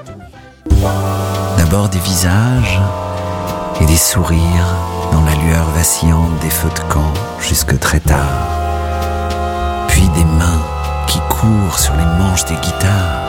D'abord des visages et des sourires dans la lueur vacillante des feux de camp jusque très tard. Puis des mains qui courent sur les manches des guitares.